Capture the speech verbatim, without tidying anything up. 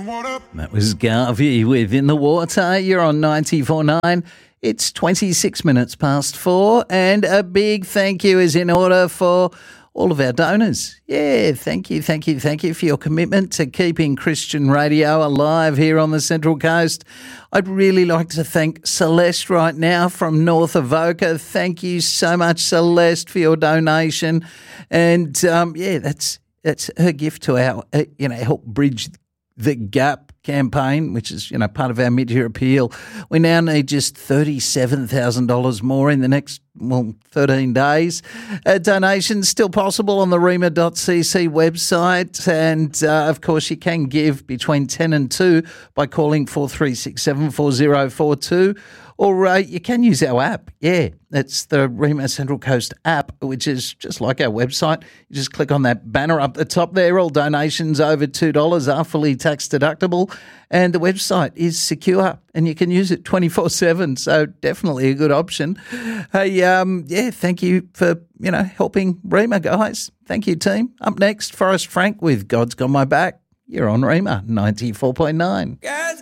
That was Garvey with In the Water. You're on ninety-four point nine. It's twenty-six minutes past four, and a big thank you is in order for all of our donors. Yeah, thank you, thank you, thank you for your commitment to keeping Christian radio alive here on the Central Coast. I'd really like to thank Celeste right now from North Avoca. Thank you so much, Celeste, for your donation. And, um, yeah, that's that's her gift to our, uh, you know, help bridge the gap campaign, which is, you know, part of our mid-year appeal. We now need just thirty-seven thousand dollars more in the next, well, thirteen days. Uh, donations still possible on the rema dot c c website. And, uh, of course, you can give between ten and two by calling four three six seven four zero four two. Or uh, you can use our app. Yeah, it's the Rema Central Coast app, which is just like our website. You just click on that banner up the top there. All donations over two dollars are fully tax deductible. And the website is secure and you can use it twenty-four seven. So definitely a good option. Hey, um, yeah, thank you for, you know, helping Rema, guys. Thank you, team. Up next, Forrest Frank with God's Got My Back. You're on Rema ninety-four point nine.